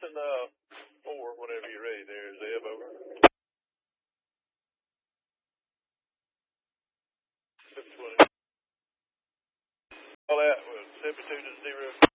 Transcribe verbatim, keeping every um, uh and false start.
Houston, uh, four, whenever you're ready there, Zeb, over. seven twenty. All that was seventy-two to zero.